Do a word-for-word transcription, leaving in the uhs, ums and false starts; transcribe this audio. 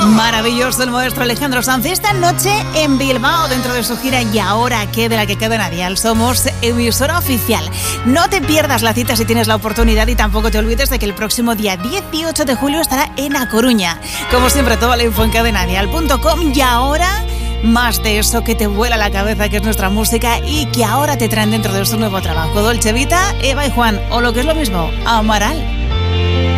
Maravilloso el maestro Alejandro Sanz esta noche en Bilbao dentro de su gira Y ahora qué, de la que Cadena Dial somos emisora oficial. No te pierdas la cita si tienes la oportunidad y tampoco te olvides de que el próximo día dieciocho de julio estará en A Coruña. Como siempre, toda la info en cadena dial punto com. Y ahora, más de eso que te vuela la cabeza, que es nuestra música y que ahora te traen dentro de su nuevo trabajo. Dolce Vita, Eva y Juan, o lo que es lo mismo, Amaral.